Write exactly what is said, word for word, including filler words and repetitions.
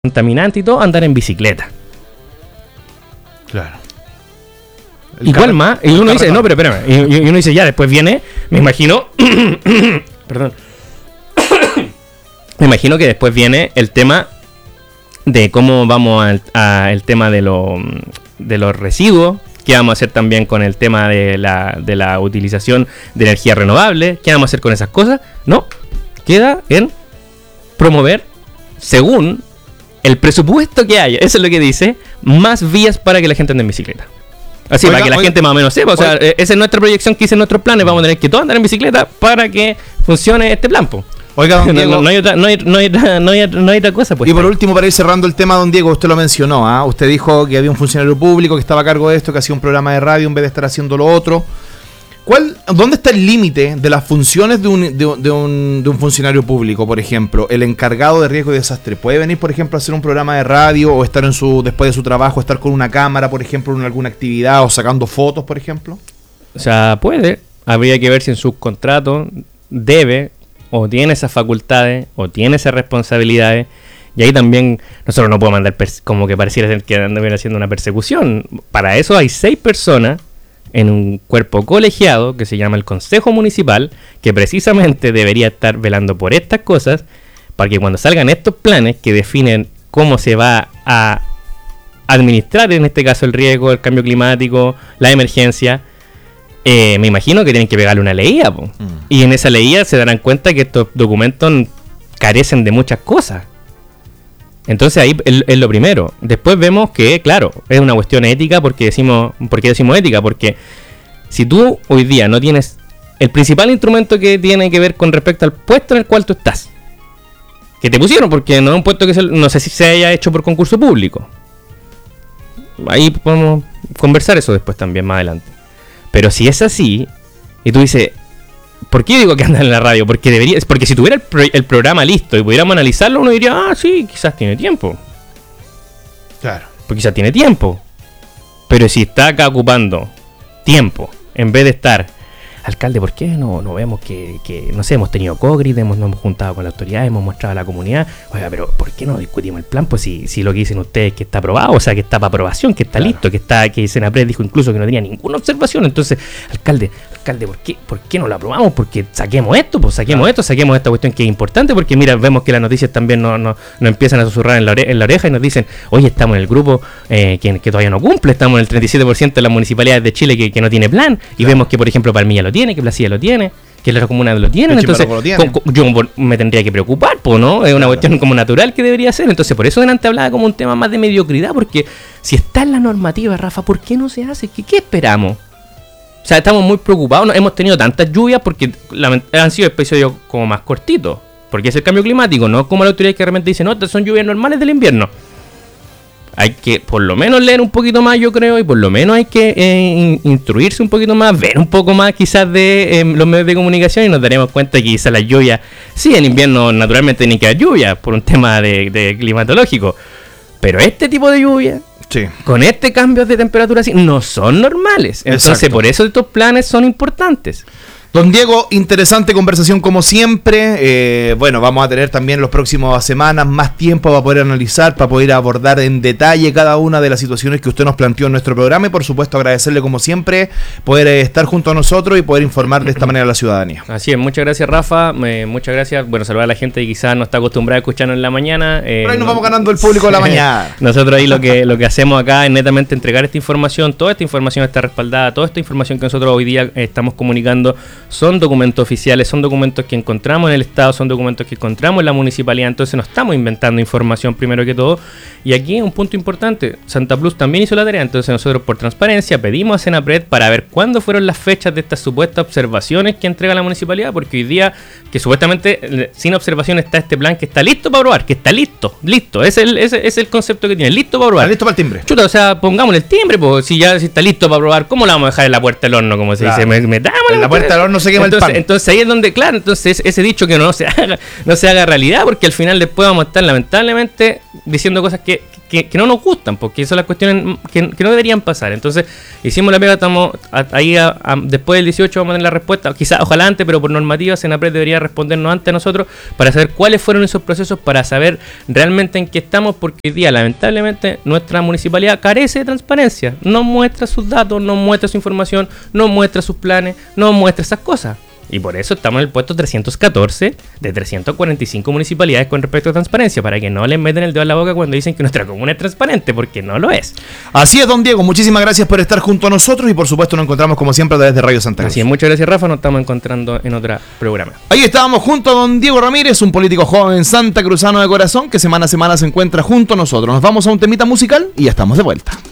contaminante y todo, andar en bicicleta. Claro. El Igual carro, más, y uno dice, carro. no, pero espérame, y, y uno dice, ya, después viene, me imagino, perdón, me imagino que después viene el tema de cómo vamos al a el tema de, lo, de los residuos, qué vamos a hacer también con el tema de la, de la utilización de energía renovable, qué vamos a hacer con esas cosas. No, queda en promover, según el presupuesto que haya, eso es lo que dice, más vías para que la gente ande en bicicleta. Así, oiga, para que la oiga, gente más o menos sepa. O sea, oiga, esa es nuestra proyección que hice en nuestros planes. Vamos a tener que todos andar en bicicleta para que funcione este plan, po. Oiga, don Diego, no, no, hay otra, no, hay, no, hay, no, hay, no hay otra cosa, pues. Y por último, para ir cerrando el tema, don Diego, usted lo mencionó, ¿ah? Usted dijo que había un funcionario público que estaba a cargo de esto, que hacía un programa de radio en vez de estar haciendo lo otro. ¿Cuál, ¿Dónde está el límite de las funciones de un, de, de, un, de un funcionario público, por ejemplo? El encargado de riesgo y desastre. ¿Puede venir, por ejemplo, a hacer un programa de radio o estar en su después de su trabajo, estar con una cámara, por ejemplo, en alguna actividad o sacando fotos, por ejemplo? O sea, puede. Habría que ver si en sus contratos debe o tiene esas facultades o tiene esas responsabilidades. Y ahí también nosotros no podemos andar como que pareciera que andan haciendo una persecución. Para eso hay seis personas en un cuerpo colegiado que se llama el Consejo Municipal, que precisamente debería estar velando por estas cosas, para que cuando salgan estos planes que definen cómo se va a administrar, en este caso el riesgo, el cambio climático, la emergencia, eh, me imagino que tienen que pegarle una leída, po. Mm. Y en esa leída se darán cuenta que estos documentos carecen de muchas cosas. Entonces ahí es, es lo primero. Después vemos que, claro, es una cuestión ética. Porque decimos, ¿por qué decimos ética? Porque si tú hoy día no tienes el principal instrumento que tiene que ver con respecto al puesto en el cual tú estás, que te pusieron, porque no es un puesto que se, no sé si se haya hecho por concurso público. Ahí podemos conversar eso después también, más adelante. Pero si es así, y tú dices, ¿por qué digo que anda en la radio? Porque debería, porque si tuviera el, pro, el programa listo y pudiéramos analizarlo, uno diría, ah, sí, quizás tiene tiempo. Claro. Pues quizás tiene tiempo. Pero si está acá ocupando tiempo, en vez de estar, alcalde, ¿por qué no, no vemos que, que, no sé, hemos tenido cogrid, hemos, nos hemos juntado con la autoridad, hemos mostrado a la comunidad? Oiga, pero ¿por qué no discutimos el plan? Pues si, si lo que dicen ustedes es que está aprobado, o sea, que está para aprobación, que está claro, listo, que está, que Senapred dijo incluso que no tenía ninguna observación. Entonces, alcalde, alcalde, ¿por qué, ¿por qué no lo aprobamos? Porque saquemos esto, pues saquemos claro. esto, saquemos esta cuestión que es importante, porque mira, vemos que las noticias también nos no, no empiezan a susurrar en la, ore- en la oreja y nos dicen, oye, estamos en el grupo eh, que, que todavía no cumple, estamos en el treinta y siete por ciento de las municipalidades de Chile que, que no tiene plan, y claro, vemos que, por ejemplo, Palmilla lo tiene, que Placilla lo tiene, que la comuna lo tienen, entonces lo tiene. con, con, yo me tendría que preocupar, pues, ¿no? Es una claro. cuestión como natural que debería ser. Entonces, por eso delante hablaba como un tema más de mediocridad, porque si está en la normativa, Rafa, ¿por qué no se hace? ¿Qué, qué esperamos? O sea, estamos muy preocupados, no, hemos tenido tantas lluvias porque la, han sido episodios como más cortitos, porque es el cambio climático, no como la autoridad que realmente dice, no, estas son lluvias normales del invierno. Hay que por lo menos leer un poquito más, yo creo, y por lo menos hay que eh, instruirse un poquito más, ver un poco más quizás de eh, los medios de comunicación, y nos daremos cuenta que quizás las lluvias, sí, en invierno naturalmente tienen que haber lluvias por un tema de, de climatológico, pero este tipo de lluvia, sí, con este cambio de temperatura así, no son normales. Entonces, exacto, por eso estos planes son importantes. Don Diego, interesante conversación como siempre. Eh, bueno, vamos a tener también las próximas semanas más tiempo para poder analizar, para poder abordar en detalle cada una de las situaciones que usted nos planteó en nuestro programa, y por supuesto agradecerle como siempre poder eh, estar junto a nosotros y poder informar de esta manera a la ciudadanía. Así es, muchas gracias, Rafa, eh, muchas gracias. Bueno, saludar a la gente que quizás no está acostumbrada a escucharnos en la mañana. Eh, Pero ahí nos no, vamos ganando el público de la mañana. Nosotros ahí lo que, lo que hacemos acá es netamente entregar esta información. Toda esta información está respaldada, toda esta información que nosotros hoy día eh, estamos comunicando son documentos oficiales, son documentos que encontramos en el Estado, son documentos que encontramos en la municipalidad. Entonces no estamos inventando información primero que todo. Y aquí un punto importante, Santa Plus también hizo la tarea. Entonces nosotros por transparencia pedimos a Senapred para ver cuándo fueron las fechas de estas supuestas observaciones que entrega la municipalidad, porque hoy día que supuestamente sin observación está este plan que está listo para probar, que está listo, listo, ese es el, ese es el concepto que tiene, listo para probar. Está listo para el timbre. Chuta, o sea, pongámosle el timbre, pues si ya si está listo para probar, ¿cómo lo vamos a dejar en la puerta del horno? Como se claro. dice, metámosle en la puerta del horno se quema entonces, el pan. Entonces ahí es donde, claro, entonces ese dicho que no se haga, no se haga realidad, porque al final después vamos a estar lamentablemente diciendo cosas que, que, que no nos gustan, porque son las cuestiones que, que no deberían pasar. Entonces, hicimos la pega, estamos a, ahí a, a, después del dieciocho vamos a tener la respuesta, quizás, ojalá antes, pero por normativa Senapred debería respondernos antes a nosotros para saber cuáles fueron esos procesos, para saber realmente en qué estamos, porque hoy día lamentablemente nuestra municipalidad carece de transparencia, no muestra sus datos, no muestra su información, no muestra sus planes, no muestra esas cosas. Y por eso estamos en el puesto trescientos catorce de trescientas cuarenta y cinco municipalidades con respecto a transparencia, para que no les meten el dedo en la boca cuando dicen que nuestra comuna es transparente, porque no lo es. Así es, don Diego, muchísimas gracias por estar junto a nosotros y por supuesto nos encontramos como siempre a través de Radio Santa Cruz. Así es, muchas gracias, Rafa, nos estamos encontrando en otro programa. Ahí estábamos junto a don Diego Ramírez, un político joven santacruzano de corazón que semana a semana se encuentra junto a nosotros. Nos vamos a un temita musical y ya estamos de vuelta.